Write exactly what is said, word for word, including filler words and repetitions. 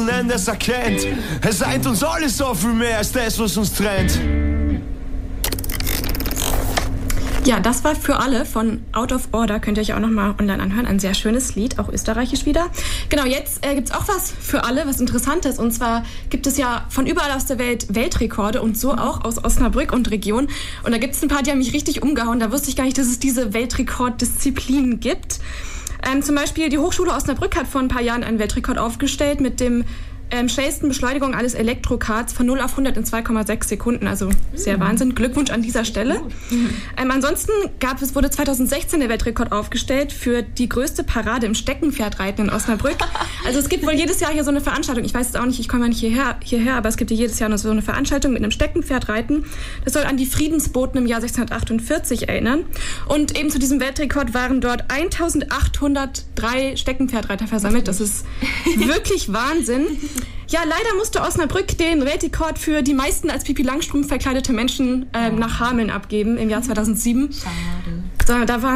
es erkennt. Es eint uns alles so viel mehr als das, was uns trennt. Ja, das war Für alle von Out of Order. Könnt ihr euch auch nochmal online anhören. Ein sehr schönes Lied, auch österreichisch wieder. Genau, jetzt äh, gibt's auch was für alle, was Interessantes. Und zwar gibt es ja von überall aus der Welt Weltrekorde und so auch aus Osnabrück und Region. Und da gibt's ein paar, die haben mich richtig umgehauen. Da wusste ich gar nicht, dass es diese Weltrekorddisziplinen gibt. Ähm, zum Beispiel die Hochschule Osnabrück hat vor ein paar Jahren einen Weltrekord aufgestellt mit dem Ähm, schnellsten Beschleunigung eines Elektrokarts von null auf hundert in zwei Komma sechs Sekunden. Also sehr mhm. Wahnsinn. Glückwunsch an dieser Stelle. Mhm. Ähm, ansonsten gab es, wurde zweitausendsechzehn der Weltrekord aufgestellt für die größte Parade im Steckenpferdreiten in Osnabrück. Also es gibt wohl jedes Jahr hier so eine Veranstaltung. Ich weiß es auch nicht, ich komme ja nicht hierher, hierher, aber es gibt hier jedes Jahr so eine Veranstaltung mit einem Steckenpferdreiten. Das soll an die Friedensboten im Jahr sechzehnhundertachtundvierzig erinnern. Und eben zu diesem Weltrekord waren dort eintausendachthundertdrei Steckenpferdreiter versammelt. Das ist wirklich Wahnsinn. Ja, leider musste Osnabrück den Weltrekord für die meisten als Pippi Langstrumpf verkleidete Menschen ähm, nach Hameln abgeben im Jahr zweitausendsieben. Schade. So, da waren